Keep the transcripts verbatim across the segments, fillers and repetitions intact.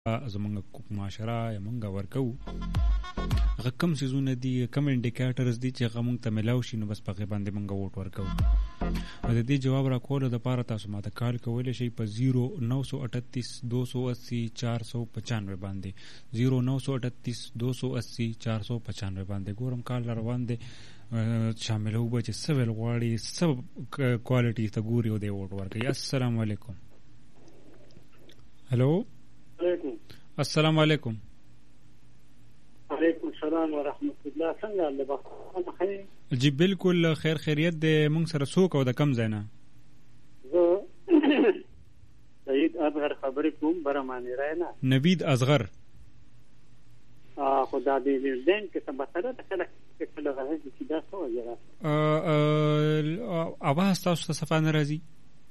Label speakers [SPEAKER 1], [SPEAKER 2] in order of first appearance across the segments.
[SPEAKER 1] زمونږ معاشره موږ ورکو هغه کم سیزونه دي کم انډیکیټرز دي چې هغه موږ ته میلاو شي نو بس په هغې باندې موږ ووټ ورکو. او د دې جواب راکولو دپاره تاسو ماته کال کولی شئ په زیرو نو سو اٹھتیس دو سو اسی چار سو پچانوے باندې زیرو نو سو اٹھتیس دو سو اسی چار سو پچانوے باندې ګورم کال روان دی شاملو به چې څه ویل غواړي څه کوالټي ته ګوري او دی ووټ ورکوي. السلام علیکم. هلو السلام علیکم.
[SPEAKER 2] وعلیکم السلام ورحمت الله. څنګه الله بخیر؟
[SPEAKER 1] جی بالکل خیر خیریت دی. موږ سره څوک او د کم ځای نه؟
[SPEAKER 2] زه سعید اصغر خبرې کوم برمانې راینا.
[SPEAKER 1] نوید اصغر
[SPEAKER 2] خدا دې دین کې څه مسله ده کله کله راځي چې دا څه وجه
[SPEAKER 1] اواز تاسو ته صفا نه راځي؟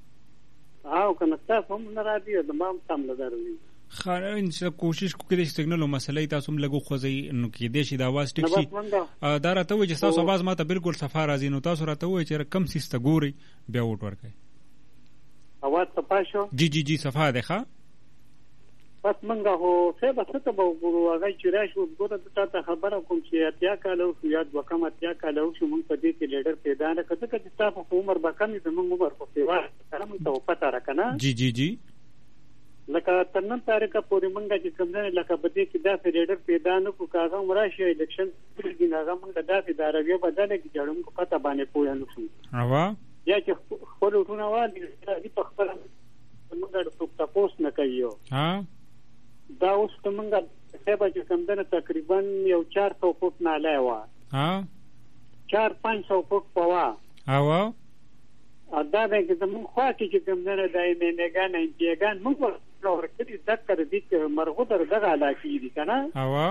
[SPEAKER 2] او کنه تاسو هم نه راځي او د ما هم سم نه راځي.
[SPEAKER 1] خا ان کوشش کو کېدای شي سیګنل او مسلې تاسو هم لګو خوځي نو کېدای شي د اواز ټیک شي. دا راته وایي چې تاسو اواز ماته بالکل صفا راځي نو تاسو راته وایي چې کم سیسته ګوري بیا ووټ ورکړئ.
[SPEAKER 2] اواز صفا شو؟
[SPEAKER 1] جی جی جی صفا ده ښه.
[SPEAKER 2] بس منګه هو څه به څه ته به وګورو هغه چې راشو ګوره ته ته خبره کوم چې اتیا کاله وشو یا دوه کم اتیا کاله وشو موږ په دې کې لیډر پیدا نه کړو ځکه چې تاسو په عمر به کم زموږ عمر خو سیوا سره موږ ته پته را کنه.
[SPEAKER 1] جی جی جی
[SPEAKER 2] لکه تر نن تاریخه پورې موږ چې کوم ځای لکه په دې کې داسې لیډر پیدا نه کړو کاغه عمر شي الیکشن کې هغه موږ داسې د عربیه بدله کې جوړم کو پته باندې پوه نه شو
[SPEAKER 1] اوا
[SPEAKER 2] یا چې خپل ټونه وادي دې په خپل موږ د څوک تاسو نه کوي. ها دا اوس څنګه سبا چې کمدنه تقریبا یو چار سو فوټ ناله و.
[SPEAKER 1] ها
[SPEAKER 2] چار پنځ سو فوټ پوا.
[SPEAKER 1] اوا
[SPEAKER 2] ادا به چې موږ خو چې کمدنه دای نه نه نه دیګان موږ ورکړي ذکر دې چې مرغو در دغه علاقې دي کنه.
[SPEAKER 1] اوا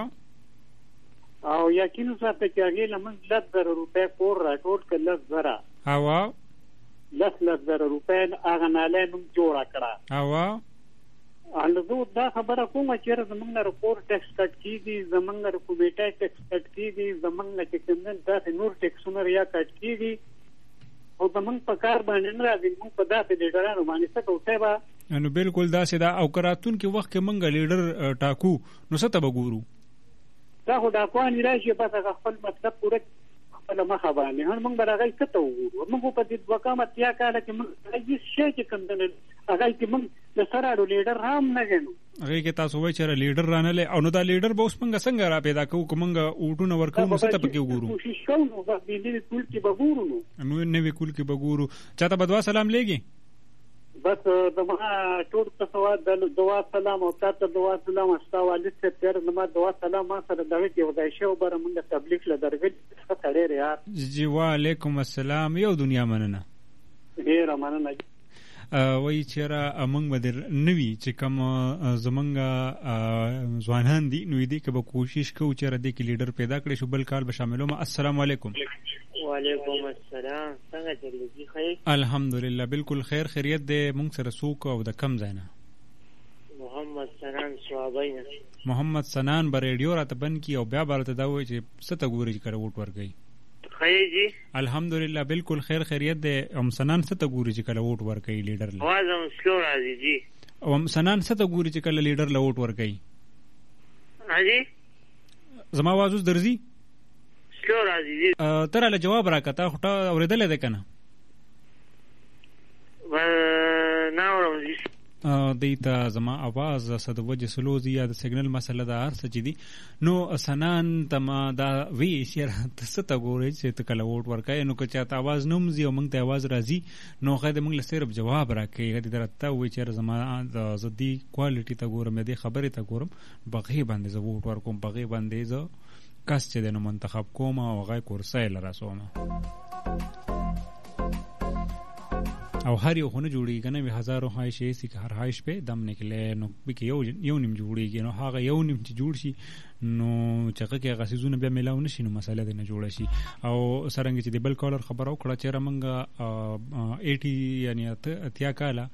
[SPEAKER 2] او یقین سره چې هغه لمن لس زره روپے کور راټول کړل زره.
[SPEAKER 1] اوا
[SPEAKER 2] لس لس زره روپے هغه ناله موږ جوړ کړه.
[SPEAKER 1] اوا
[SPEAKER 2] انځو دا خبره کومه چې زمونږ رپورټ ټیکس کټ کیږي زمونږ کومیټه ټیکس کټ کیږي زمونږ چې کوم دا نور ټیکسونه یا کټ کیږي او زمونږ په کار باندې نه راځي موږ په داسې لیډرانو باندې څه کوو صاحب.
[SPEAKER 1] نو بالکل داسې دا او کراتون کې وخت کې موږ لیډر ټاکو نو څه ته به ګورو
[SPEAKER 2] دا خو ډاکوان راشي بس خپل مطلب پوره خپل مخه باندې هر موږ به هغه څه ته وګورو. موږ په دې دوه کم اتیا کاله کې موږ هیڅ شی چې کوم دنه هغه کې موږ د سره لیډر هم نه غنو.
[SPEAKER 1] هغه کې تاسو وایي چې لیډر رانه او نو دا لیډر به اوس موږ څنګه را پیدا کوو کومه اوټونه ورکو نو څه ته پکې وګورو.
[SPEAKER 2] کوشش کوو نو بس دې کول کې وګورو نو
[SPEAKER 1] نو نوې کول کې وګورو. چاته بدوا سلام لګي
[SPEAKER 2] بس دما ټول تاسو د دعا سلام او تاسو دعا سلام استوالد سے پیر نما دعا سلام ما سره دغه کې ودای شو بر موږ تبلیغ ل درګل څه کړی یار. جی
[SPEAKER 1] وعلیکم السلام. یو دنیا مننه
[SPEAKER 2] ډیر مننه.
[SPEAKER 1] وای چیرې امنګ بدر نوی چې کوم زمونږ ځوانان دي نو دې کې به کوشش کوو چې ردی کې لیډر پیدا کړي شو بل کال به شاملو. ما السلام علیکم.
[SPEAKER 3] وعلیکم السلام. څنګه چلېږي؟ خیر
[SPEAKER 1] الحمدلله بالکل خیر خیریت دی. موږ سره څوک او د کم ځای نه؟
[SPEAKER 3] محمد سنان سوابی نه.
[SPEAKER 1] محمد سنان به ریډیو راته بند کی او بیا به راته دا وایي چې څه ته ګوري چې کله ووټ ورکوي.
[SPEAKER 3] خیر جی
[SPEAKER 1] الحمدلله بالکل خیر خیریت دی. ام سنان څه ته ګوري چې کله ووټ ورکوي لیډر له؟
[SPEAKER 3] اواز هم سلو راځي جی.
[SPEAKER 1] او ام سنان څه ته ګوري چې کله لیډر له ووټ ورکوي؟
[SPEAKER 3] حاجی
[SPEAKER 1] زما आवाज اوس درځي؟
[SPEAKER 3] سلو راځي جی.
[SPEAKER 1] تر له جواب راکته خو تا اورېدل دی کنه؟
[SPEAKER 3] نه اورم جی.
[SPEAKER 1] دیتا زما आवाज صد وجه سلوزی یا د سیګنل مسله دا هر څه دي. نو سنان تما دا وی شیر څه ته ګوري چې ته کله ووټ ورکای نو که چاته आवाज نومزي او موږ ته आवाज راځي نو خو دې موږ له صرف جواب راکړي غدي درته وی چې زما د زدي کوالټي ته ګورم دې خبره ته ګورم بغي باندې زه ووټ ورکوم بغي باندې زه کس چې د منتخب کوم او غي کورسای لراسوم او هر یو خونه جوړیږي کنه به هزارو خواهشې سي که هر خواهش په دم نکله نو به یو یو نیم جوړیږي نو هغه یو نیم چې جوړ شي نو چې هغه غسیزونه بیا ملاو نشي نو مسله ده نه جوړ شي. او سرنګ چې د بل کالر خبرو کړه چې رمنګ اسی یعنی اتیا کاله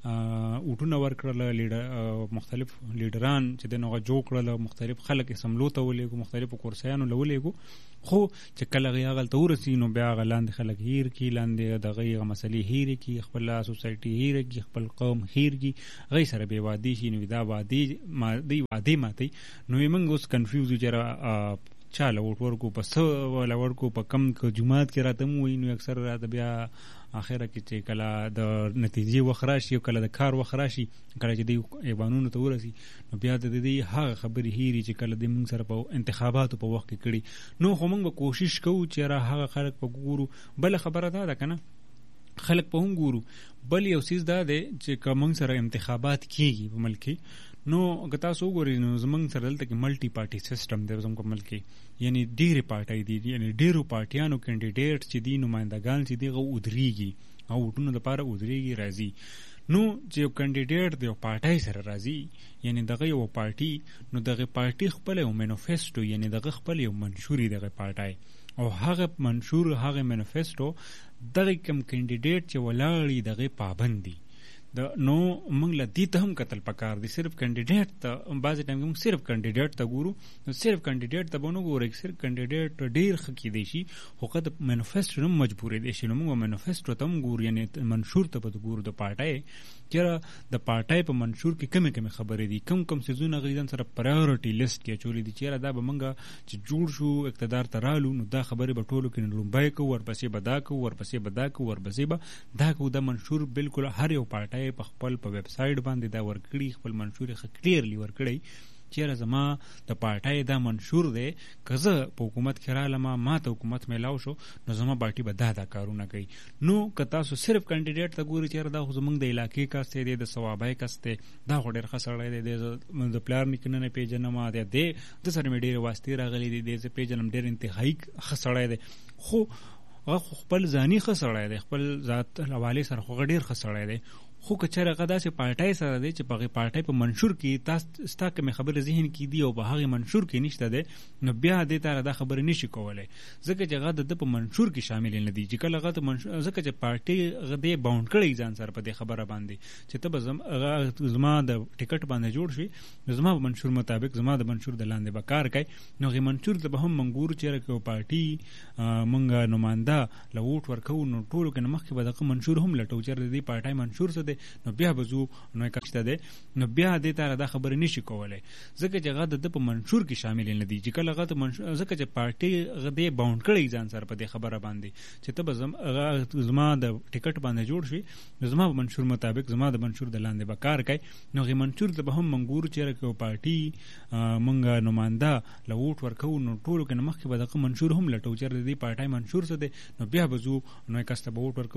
[SPEAKER 1] اوټونه ورکړل لیډر مختلف لیډران چې د نوغه جوړ کړل مختلف خلک سملو ته ولېګو مختلفو کورسیانو لولېګو خو چې کله غیاغل ته ورسی نو بیا غلاند خلک هیر کی لاندې د غیغه مسلې هیر کی خپل سوسایټي هیر کی خپل قوم هیر کی غي سره به وادي شي نو دا وادي ما دی وادي ماتي نو موږ اوس کنفیوز جره چاله وټ ورکو په څو ولا ورکو په کم ک جمعات کې راته مو نو اکثر راته بیا اخره کې چې کله د نتیجې وخراشي او کله د کار وخراشي کله چې دی ایوانونو ته ورسي نو بیا د دې هغه خبرې هېري چې کله د موږ سره په انتخاباتو په وخت کې کړي نو خو موږ به کوشش کوو چې را هغه خلک په ګورو بل خبره دا ده کنه خلک په هم ګورو بل یو سیز دا دی چې که موږ سره انتخابات کیږي په ملک کې نو که تاسو وګورئ نو زموږ سره دلته کې ملټي پارټي سیسټم دی زموږ په ملک کې یعنی ډېرې پارټۍ دي یعنی ډېرو پارټیانو کینډیډیټ چې دي نمایندګان چې دي هغه ودرېږي او ووټونو دپاره ودرېږي راځي نو چې یو کینډیډیټ د یو پارټۍ سره راځي یعنی دغه یو پارټي نو دغه پارټي خپل یو مینیفیسټو یعنی دغه خپل یو منشوري دغه پارټۍ او هغه منشور هغه مینیفیسټو دغه کم کینډیډیټ چې ولاړي دغه پابند دي د نو موږ له دې ته هم قتل پکار دي صرف کینډیډیټ ته بعضې ټایم کې موږ صرف کینډیډیټ ته ګورو نو صرف کینډیډیټ ته به ونه ګورئ صرف کینډیډیټ ډېر ښه کیدی شي خو که د مینیفیسټو نه مجبورېدی شي نو موږ مینیفیسټو ته هم ګورو یعنې منشور ته به ګورو د پارټۍ چېرې د پارټۍ په منشور کې کمې کمې خبرې دي کم کم څیزونه هغوی ځان سره پرایورټي لیسټ کې اچولي دي چېرې دا به موږ چې جوړ شو اقتدار ته رالو نو دا خبرې به ټولو کې لومبی کوو ورپسې به دا کوو ورپسې به دا کوو ورپسې به دا کوو دا منشور بالکل هر یو پارټۍ په خپل په ویب سایټ باندې دا ورکړي خپل منشور یې کلیرلی ورکړی چېرې زما د پارټۍ دا منشور دی که زه په حکومت کې رالم ما ته حکومت میلاو شو نو زما پارټي به دا دا کارونه کوي نو که تاسو صرف کینډیډیټ ته ګورئ چېرې دا خو زموږ د علاقې کس دی دی د صوابۍ کس دی دا خو ډېر ښه سړی دی دی د پلار نیکه نه نه پېژنم دی دی د سره مې ډېرې واسطې راغلي دي دی زه پېژنم ډېر انتهایي ښه سړی دی خو هغه خپل ځاني ښه سړی دی خپل ذات حوالې سره خو هغه ډېر ښه سړی دی خو که چېرې هغه داسې پارټۍ سره دی چې په هغې پارټۍ په منشور کې تاسو ستا کومې خبرې ذهن کې دي او په هغې منشور کې نشته دی نو بیا دې ته دا خبرې نشي کولی ځکه چې هغه د ده په منشور کې شامل نه دي چې کله هغه ته منشور ځکه چې پارټۍ هغه دی باونډ کړی ځان سره په دې خبره باندې چې ته به هغه زما د ټکټ باندې جوړ شي نو زما په منشور مطابق زما د منشور د لاندې به کار کوي نو هغې منشور ته به هم موږ ګورو چېرې که یو پارټي موږ نماینده له ووټ ورکوو نو ټولو کې نه مخکې به دغه منشور هم لټوو چېرې د دې پارټۍ منشور څه دی نو بیا به نو کښته دی نو بیا دې ته دا خبرې نشي کولی ځکه چې هغه د ده په منشور کې شامل نه دي چې کله هغه ته منشور ځکه چې پارټۍ هغه دی باونډ کړی ځان سره په دې خبره باندې چې ته به هغه زما د ټکټ باندې جوړ شي نو زما په منشور مطابق زما د منشور د لاندې به کار کوي نو هغې منشور ته به هم موږ ګورو چېرې که یو پارټي موږ نماینده له ووټ ورکوو نو ټولو کې نه مخکې به دغه منشور هم لټوو چېرې د دې پارټۍ منشور څه دی نو بیا به ځو نو کس ته به ووټ ورکوو